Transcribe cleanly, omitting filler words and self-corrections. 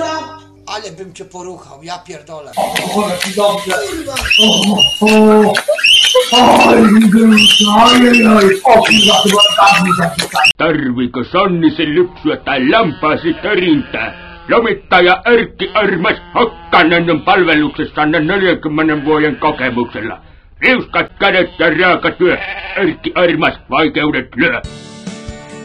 Ale bym cię poruchał, ja pierdolę. O, jaki dobrze. Kurwa! Tarviko Sonnisen lypsyä tai lampaasi törintää? Lomittaja Erkki Armas Hokkanen on palveluksessanne 40 vuoden kokemuksella. Riuskat kädet ja raaka työ. Erkki Armas, vaikeudet lyö.